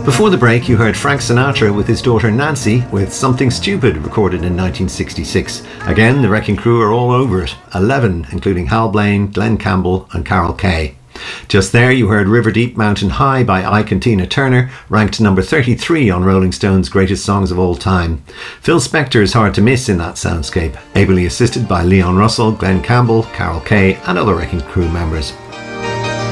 Before the break, you heard Frank Sinatra with his daughter Nancy with Something Stupid, recorded in 1966. Again, the Wrecking Crew are all over it. 11, including Hal Blaine, Glenn Campbell and Carol Kaye. Just there you heard River Deep Mountain High by Ike and Tina Turner, ranked number 33 on Rolling Stone's Greatest Songs of All Time. Phil Spector is hard to miss in that soundscape, ably assisted by Leon Russell, Glenn Campbell, Carol Kaye and other Wrecking Crew members.